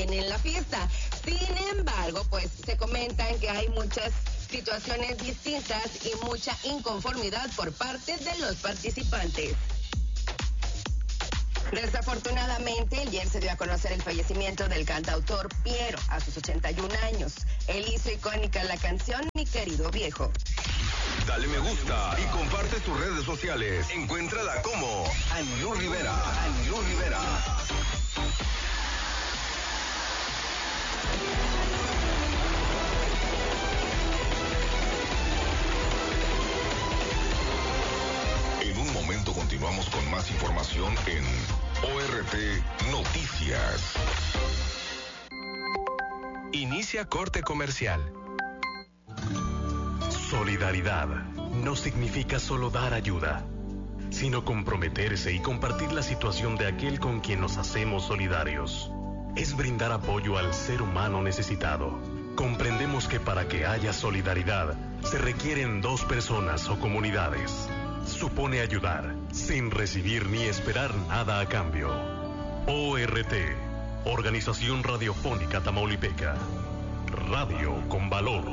también en la fiesta. Sin embargo, pues se comentan que hay muchas situaciones distintas y mucha inconformidad por parte de los participantes. Desafortunadamente, ayer se dio a conocer el fallecimiento del cantautor Piero a sus 81 años. Él hizo icónica la canción Mi Querido Viejo. Dale me gusta y comparte tus redes sociales. Encuéntrala como Anilú Rivera. Anilú Rivera. En un momento continuamos con más información en ORT Noticias. Inicia corte comercial. Solidaridad no significa solo dar ayuda, sino comprometerse y compartir la situación de aquel con quien nos hacemos solidarios. Es brindar apoyo al ser humano necesitado. Comprendemos que para que haya solidaridad, se requieren dos personas o comunidades. Supone ayudar, sin recibir ni esperar nada a cambio. ORT, Organización Radiofónica Tamaulipeca. Radio con valor.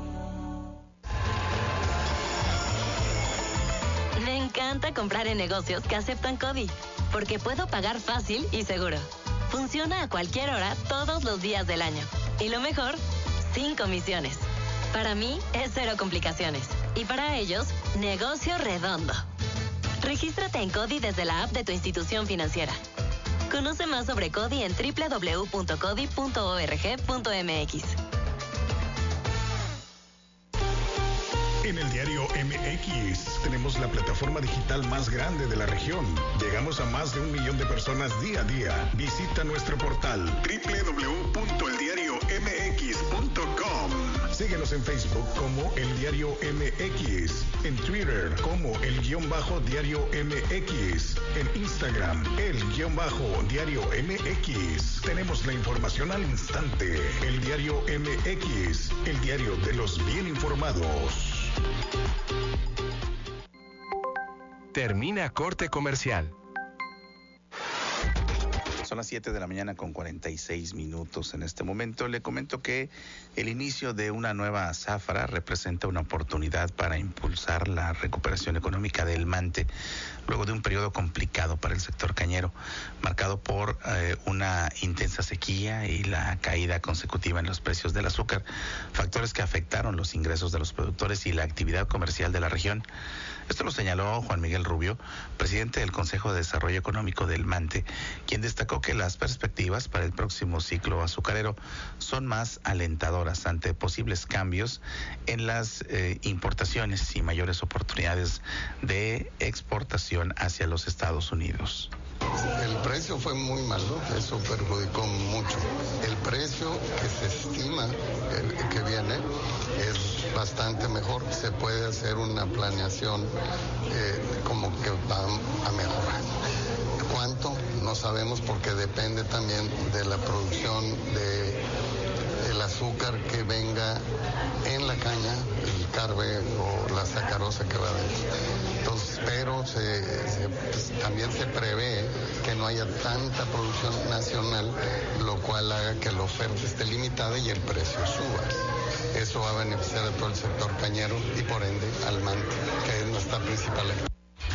Me encanta comprar en negocios que aceptan CODI, porque puedo pagar fácil y seguro. Funciona a cualquier hora, todos los días del año. Y lo mejor, sin comisiones. Para mí es cero complicaciones. Y para ellos, negocio redondo. Regístrate en CODI desde la app de tu institución financiera. Conoce más sobre CODI en www.codi.org.mx. En el diario MX tenemos la plataforma digital más grande de la región. Llegamos a más de 1 millón de personas día a día. Visita nuestro portal www.eldiariomx.com. Síguenos en Facebook como El Diario MX, en Twitter como El_Diario MX, en Instagram El_Diario MX. Tenemos la información al instante. El Diario MX, el diario de los bien informados. Termina corte comercial. Son las 7 de la mañana con 46 minutos en este momento. Le comento que el inicio de una nueva zafra representa una oportunidad para impulsar la recuperación económica del Mante, luego de un periodo complicado para el sector cañero, marcado por una intensa sequía y la caída consecutiva en los precios del azúcar, factores que afectaron los ingresos de los productores y la actividad comercial de la región. Esto lo señaló Juan Miguel Rubio, presidente del Consejo de Desarrollo Económico del Mante, quien destacó que las perspectivas para el próximo ciclo azucarero son más alentadoras ante posibles cambios en las importaciones y mayores oportunidades de exportación hacia los Estados Unidos. El precio fue muy malo, eso perjudicó mucho. El precio que se estima que viene es bastante mejor. Se puede hacer una planeación como que va a mejorar. ¿Cuánto? No sabemos porque depende también de la producción del azúcar que venga en la caña, el carbe o la sacarosa que va dentro. Entonces, pero también se prevé que no haya tanta producción nacional, lo cual haga que la oferta esté limitada y el precio suba. Eso va a beneficiar a todo el sector cañero y por ende al Mante, que es nuestra principal actividad.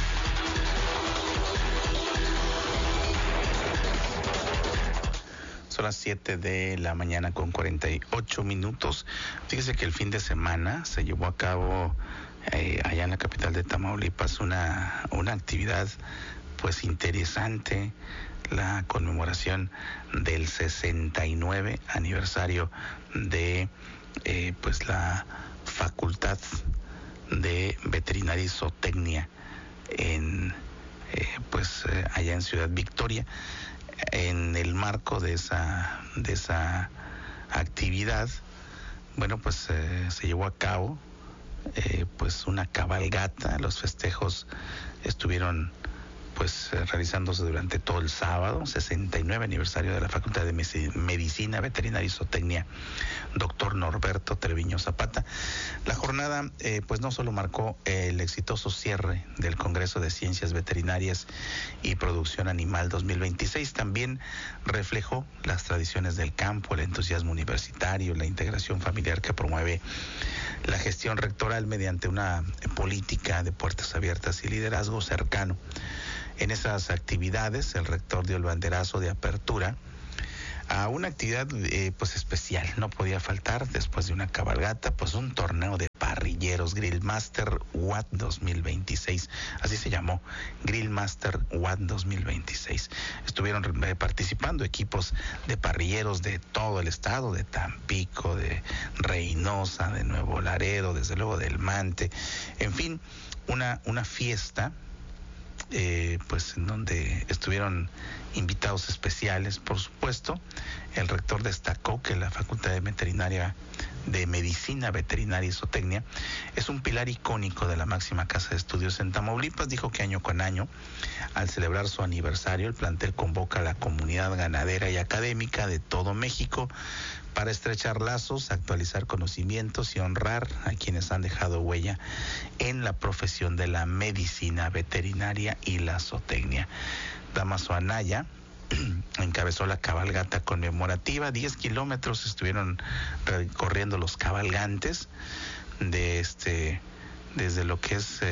Son las 7 de la mañana con 48 minutos. Fíjese que el fin de semana se llevó a cabo allá en la capital de Tamaulipas una actividad pues interesante, la conmemoración del 69 aniversario de pues la Facultad de Veterinaria y Zootecnia en allá en Ciudad Victoria. En el marco de esa actividad, bueno, pues se llevó a cabo pues una cabalgata. Los festejos estuvieron realizándose durante todo el sábado, 69 aniversario de la Facultad de Medicina Veterinaria y Zootecnia, doctor Norberto Treviño Zapata. La jornada pues no solo marcó el exitoso cierre del Congreso de Ciencias Veterinarias y Producción Animal 2026, también reflejó las tradiciones del campo, el entusiasmo universitario, la integración familiar que promueve la gestión rectoral mediante una política de puertas abiertas y liderazgo cercano. En esas actividades, el rector dio el banderazo de apertura a una actividad pues especial. No podía faltar, después de una cabalgata, pues un torneo de parrilleros, Grill Master WAT 2026, así se llamó, Grill Master WAT 2026. Estuvieron participando equipos de parrilleros de todo el estado, de Tampico, de Reynosa, de Nuevo Laredo, desde luego del Mante, en fin, una fiesta pues en donde estuvieron invitados especiales. Por supuesto, el rector destacó que la Facultad de Medicina Veterinaria y Zootecnia es un pilar icónico de la máxima casa de estudios en Tamaulipas. Dijo que año con año, al celebrar su aniversario, el plantel convoca a la comunidad ganadera y académica de todo México para estrechar lazos, actualizar conocimientos y honrar a quienes han dejado huella en la profesión de la medicina veterinaria y la zootecnia. Damaso Anaya encabezó la cabalgata conmemorativa. 10 kilómetros estuvieron recorriendo los cabalgantes desde lo que es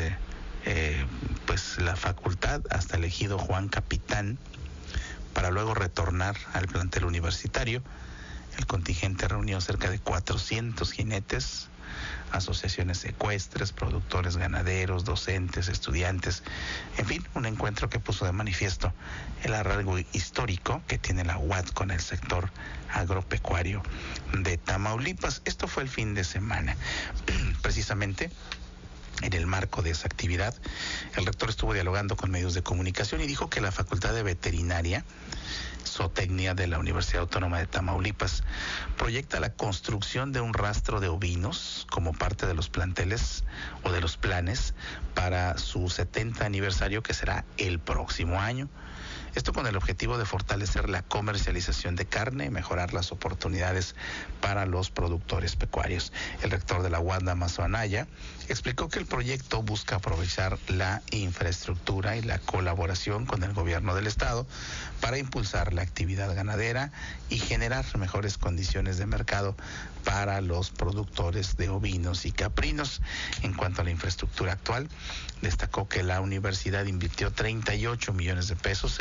pues la facultad hasta el ejido Juan Capitán, para luego retornar al plantel universitario. El contingente reunió cerca de 400 jinetes, asociaciones ecuestres, productores ganaderos, docentes, estudiantes, en fin, un encuentro que puso de manifiesto el arraigo histórico que tiene la UAT con el sector agropecuario de Tamaulipas. Esto fue el fin de semana. Precisamente en el marco de esa actividad, el rector estuvo dialogando con medios de comunicación y dijo que la Facultad de Veterinaria Zootecnia de la Universidad Autónoma de Tamaulipas proyecta la construcción de un rastro de ovinos como parte de los planteles o de los planes para su 70 aniversario, que será el próximo año. Esto con el objetivo de fortalecer la comercialización de carne y mejorar las oportunidades para los productores pecuarios. El rector de la UAT, Damaso Anaya, explicó que el proyecto busca aprovechar la infraestructura y la colaboración con el gobierno del estado para impulsar la actividad ganadera y generar mejores condiciones de mercado para los productores de ovinos y caprinos. En cuanto a la infraestructura actual, destacó que la universidad invirtió 38 millones de pesos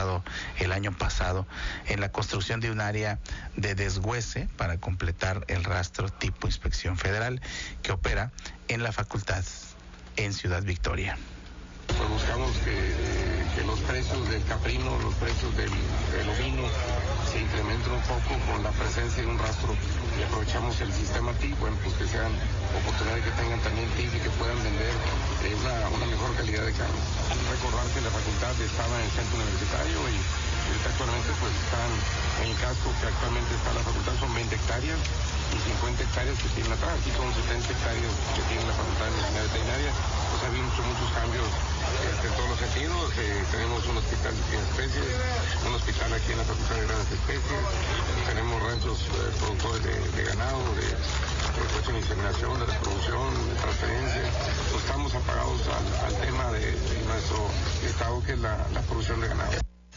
el año pasado en la construcción de un área de deshuese para completar el rastro tipo inspección federal que opera en la facultad en Ciudad Victoria. Pues buscamos que los precios del caprino, los precios del ovino se incrementen un poco con la presencia de un rastro, y aprovechamos el sistema TIC, bueno, pues que sean oportunidades que tengan también TIC y que puedan vender una mejor calidad de carne. Recordar que la facultad estaba en el centro universitario y actualmente pues están en el casco que actualmente está la facultad, son 20 hectáreas y 50 hectáreas que tienen atrás. Aquí son 70 hectáreas que tiene la Facultad de Medicina Veterinaria. Pues ha habido muchos cambios en todos los sentidos. Tenemos un hospital de especies, un hospital aquí en la Facultad de Grandes Especies, tenemos ranchos productores de ganado, de cuestión de inseminación, de reproducción, de transferencia. Pues estamos apagados al tema de nuestro estado, que es la producción de ganado.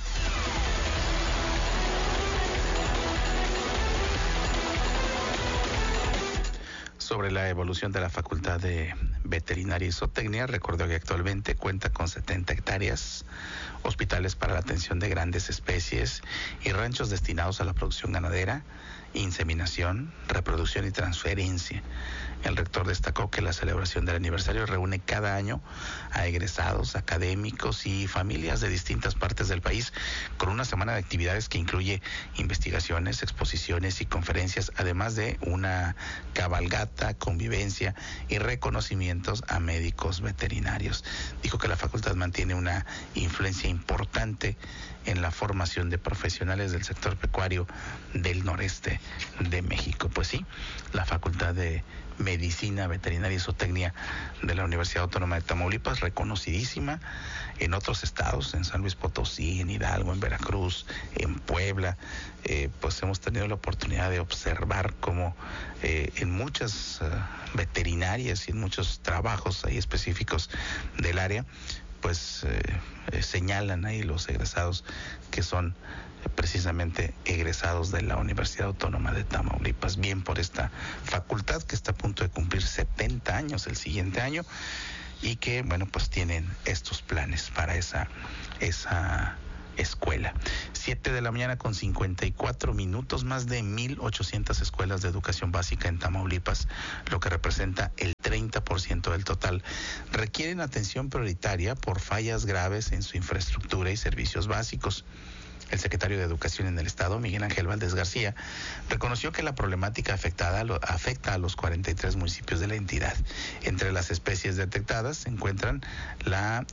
Sobre la evolución de la Facultad de Veterinaria y Zootecnia, recordó que actualmente cuenta con 70 hectáreas, hospitales para la atención de grandes especies y ranchos destinados a la producción ganadera, inseminación, reproducción y transferencia. El rector destacó que la celebración del aniversario reúne cada año a egresados, académicos y familias de distintas partes del país con una semana de actividades que incluye investigaciones, exposiciones y conferencias, además de una cabalgata, convivencia y reconocimiento entrenamientos a médicos veterinarios. Dijo que la facultad mantiene una influencia importante en la formación de profesionales del sector pecuario del noreste de México. Pues sí, la Facultad de Medicina Veterinaria y Zootecnia de la Universidad Autónoma de Tamaulipas, reconocidísima en otros estados, en San Luis Potosí, en Hidalgo, en Veracruz, en Puebla. Pues hemos tenido la oportunidad de observar cómo en muchas veterinarias y en muchos trabajos ahí específicos del área, pues señalan ahí los egresados que son precisamente egresados de la Universidad Autónoma de Tamaulipas. Bien por esta facultad que está a punto de cumplir 70 años el siguiente año y que, bueno, pues tienen estos planes para esa escuela. 7 de la mañana con 54 minutos, más de 1,800 escuelas de educación básica en Tamaulipas, lo que representa el 30% del total, requieren atención prioritaria por fallas graves en su infraestructura y servicios básicos. El secretario de Educación en el Estado, Miguel Ángel Valdés García, reconoció que la problemática afecta a los 43 municipios de la entidad. Entre las especies detectadas se encuentran la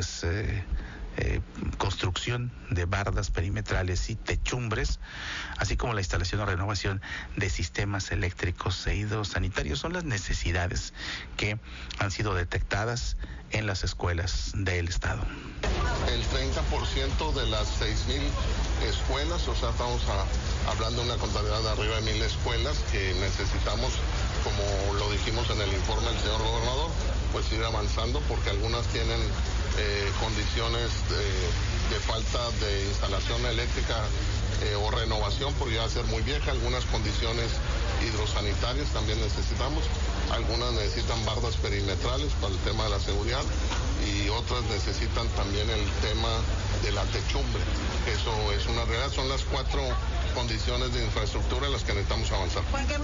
construcción de bardas perimetrales y techumbres, así como la instalación o renovación de sistemas eléctricos e hidrosanitarios. Son las necesidades que han sido detectadas en las escuelas del Estado. El 30% de las 6,000 escuelas, o sea, estamos hablando de una contabilidad de arriba de 1,000 escuelas que necesitamos, como lo dijimos en el informe del señor gobernador, pues ir avanzando porque algunas tienen condiciones de falta de instalación eléctrica o renovación porque ya va a ser muy vieja, algunas condiciones hidrosanitarias también necesitamos, algunas necesitan bardas perimetrales para el tema de la seguridad y otras necesitan también el tema de la techumbre. Eso es una realidad, son las 4 condiciones de infraestructura en las que necesitamos avanzar.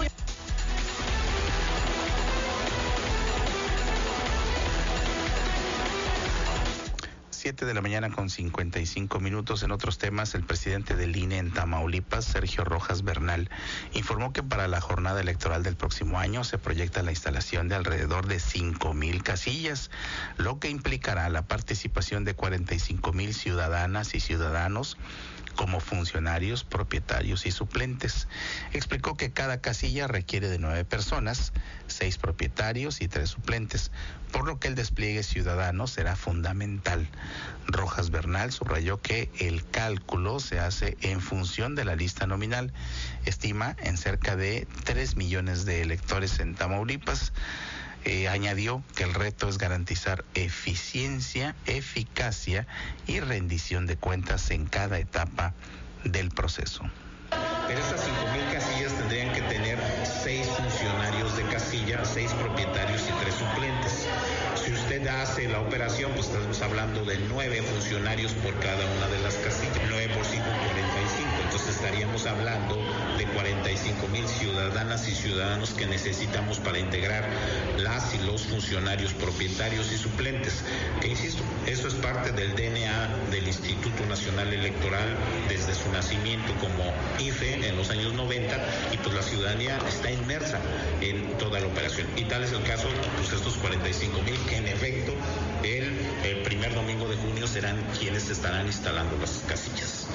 7 de la mañana con 55 minutos. En otros temas, el presidente del INE en Tamaulipas, Sergio Rojas Bernal, informó que para la jornada electoral del próximo año se proyecta la instalación de alrededor de 5,000 casillas, lo que implicará la participación de 45,000 ciudadanas y ciudadanos como funcionarios, propietarios y suplentes. Explicó que cada casilla requiere de 9 personas, 6 propietarios y 3 suplentes, por lo que el despliegue ciudadano será fundamental. Rojas Bernal subrayó que el cálculo se hace en función de la lista nominal. Estima en cerca de 3 millones de electores en Tamaulipas. Añadió que el reto es garantizar eficiencia, eficacia y rendición de cuentas en cada etapa del proceso. Pero estas 5,000 casillas tendrían que tener 6 funcionarios de casilla, 6 propietarios y 3 suplentes. Si usted hace la operación, pues estamos hablando de 9 funcionarios por cada una de las casillas. 9 por 5, 45. Entonces estaríamos hablando de 45,000 ciudadanas y ciudadanos que necesitamos para integrar las y los funcionarios propietarios y suplentes. Que insisto, eso es parte del DNA del Instituto Nacional Electoral desde su nacimiento como IFE en los años 90, y pues la ciudadanía está inmersa en toda la operación. Y tal es el caso, pues estos 45,000 que en efecto el primer domingo de junio serán quienes estarán instalando las casillas.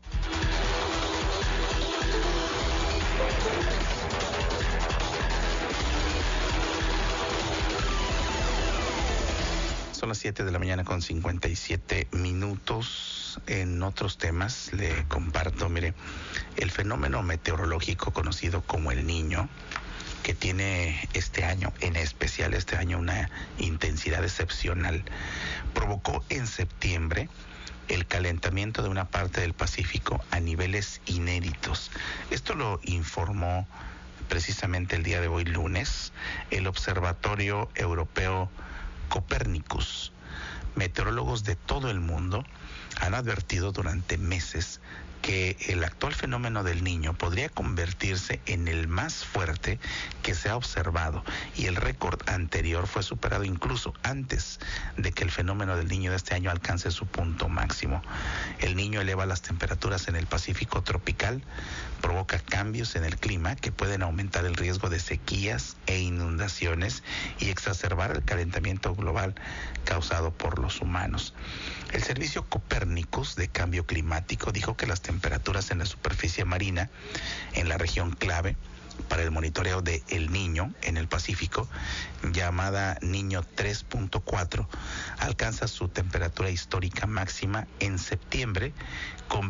Son las 7 de la mañana con 57 minutos. En otros temas le comparto, mire, el fenómeno meteorológico conocido como el Niño, que tiene este año, en especial este año, una intensidad excepcional, provocó en septiembre el calentamiento de una parte del Pacífico a niveles inéditos. Esto lo informó precisamente el día de hoy, lunes, el Observatorio Europeo Copernicus. Meteorólogos de todo el mundo han advertido durante meses que el actual fenómeno del Niño podría convertirse en el más fuerte que se ha observado, y el récord anterior fue superado incluso antes de que el fenómeno del Niño de este año alcance su punto máximo. El Niño eleva las temperaturas en el Pacífico tropical, provoca cambios en el clima que pueden aumentar el riesgo de sequías e inundaciones y exacerbar el calentamiento global causado por los humanos. El Servicio Copérnicus de Cambio Climático dijo que las temperaturas en la superficie marina en la región clave para el monitoreo de El Niño en el Pacífico, llamada Niño 3.4, alcanza su temperatura histórica máxima en septiembre con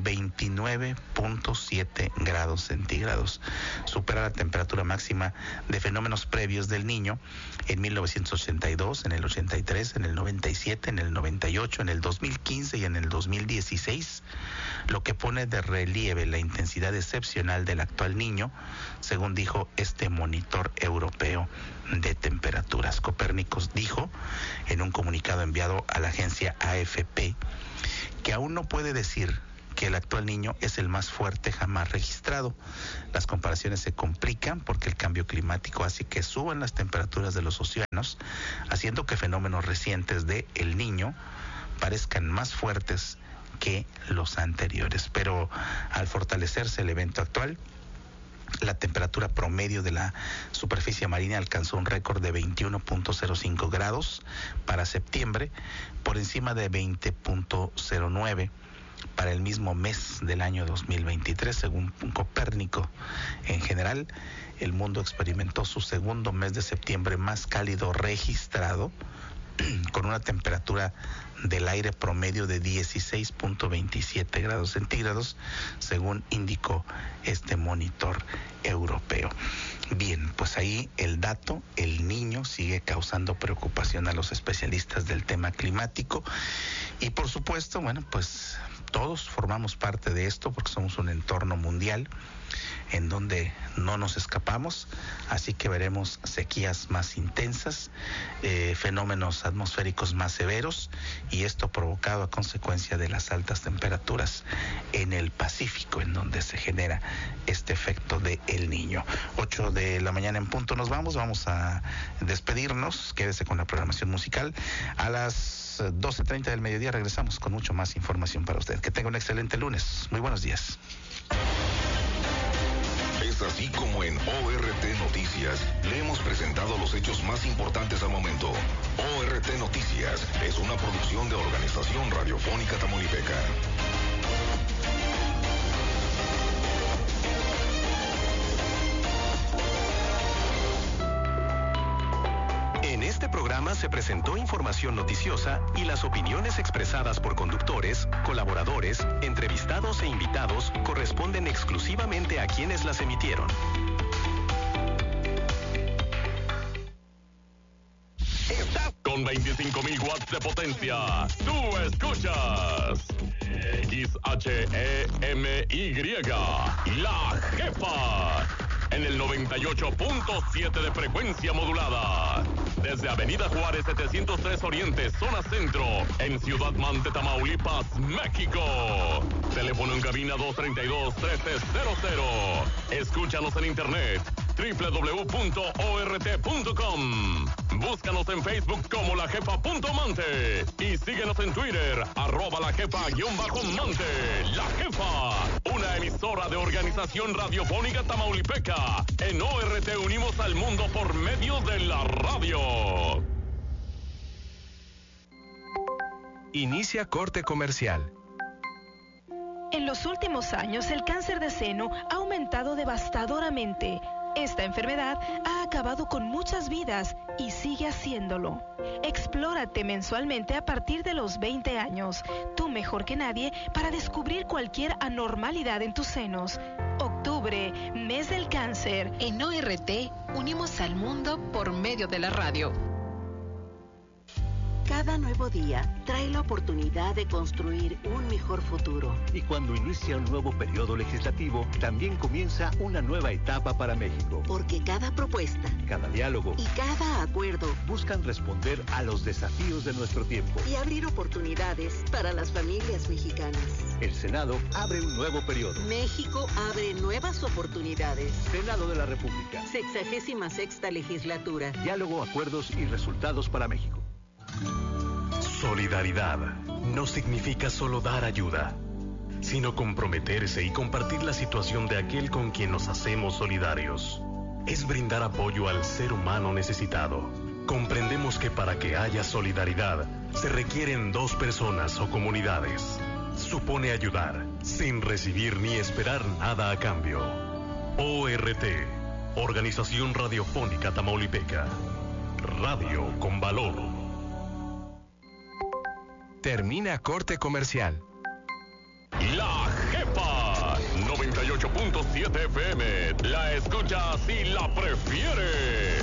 29.7 grados centígrados. Supera la temperatura máxima de fenómenos previos del Niño en 1982, en el 83, en el 97, en el 98, en el 2015 y en el 2016, lo que pone de relieve la intensidad excepcional del actual Niño, según dijo este monitor europeo de temperaturas. Copérnicus dijo en un comunicado enviado a la agencia AFP que aún no puede decir que el actual Niño es el más fuerte jamás registrado. Las comparaciones se complican porque el cambio climático hace que suban las temperaturas de los océanos, haciendo que fenómenos recientes de El Niño parezcan más fuertes que los anteriores. Pero al fortalecerse el evento actual, la temperatura promedio de la superficie marina alcanzó un récord de 21.05 grados para septiembre, por encima de 20.09 para el mismo mes del año 2023, según Copérnico. En general, el mundo experimentó su segundo mes de septiembre más cálido registrado, con una temperatura del aire promedio de 16.27 grados centígrados, según indicó este monitor europeo. Bien, pues ahí el dato. El Niño sigue causando preocupación a los especialistas del tema climático, y por supuesto, bueno, pues todos formamos parte de esto porque somos un entorno mundial en donde no nos escapamos, así que veremos sequías más intensas, fenómenos atmosféricos más severos, y esto provocado a consecuencia de las altas temperaturas en el Pacífico, en donde se genera este efecto de El Niño. 8 de la mañana en punto nos vamos a despedirnos. Quédese con la programación musical. A las 12:30 del mediodía regresamos con mucho más información para usted. Que tenga un excelente lunes. Muy buenos días. Es así como en ORT Noticias le hemos presentado los hechos más importantes al momento. ORT Noticias es una producción de Organización Radiofónica Tamaulipeca. En este programa se presentó información noticiosa y las opiniones expresadas por conductores, colaboradores, entrevistados e invitados corresponden exclusivamente a quienes las emitieron. Con 25,000 watts de potencia, tú escuchas XHEMY, La Jefa, en el 98.7 de frecuencia modulada. Desde Avenida Juárez 703 Oriente, zona centro, en Ciudad Mante, Tamaulipas, México. Teléfono en cabina 232-1300. Escúchanos en internet www.ort.com. Búscanos en Facebook como lajefa.mante y síguenos en Twitter @lajefa_mante. La Jefa, una emisora de Organización Radiofónica Tamaulipeca. En ORT unimos al mundo por medio de la radio. Inicia corte comercial. En los últimos años, el cáncer de seno ha aumentado devastadoramente. Esta enfermedad ha acabado con muchas vidas y sigue haciéndolo. Explórate mensualmente a partir de los 20 años. Tú mejor que nadie para descubrir cualquier anormalidad en tus senos. Octubre, mes del cáncer. En ORT unimos al mundo por medio de la radio. Cada nuevo día trae la oportunidad de construir un mejor futuro. Y cuando inicia un nuevo periodo legislativo, también comienza una nueva etapa para México. Porque cada propuesta, cada diálogo y cada acuerdo buscan responder a los desafíos de nuestro tiempo y abrir oportunidades para las familias mexicanas. El Senado abre un nuevo periodo. México abre nuevas oportunidades. Senado de la República. 66ª legislatura. Diálogo, acuerdos y resultados para México. Solidaridad no significa solo dar ayuda, sino comprometerse y compartir la situación de aquel con quien nos hacemos solidarios. Es brindar apoyo al ser humano necesitado. Comprendemos que para que haya solidaridad, se requieren 2 personas o comunidades. Supone ayudar, sin recibir ni esperar nada a cambio. ORT, Organización Radiofónica Tamaulipeca. Radio con valor. Termina corte comercial. La Jefa 98.7 FM. La escuchas y la prefieres.